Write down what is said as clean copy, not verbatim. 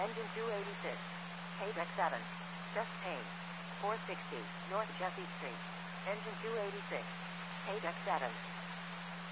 Engine 286. Deck 7. Just Payne. 460, North Jesse Street. Engine 286. Deck 7.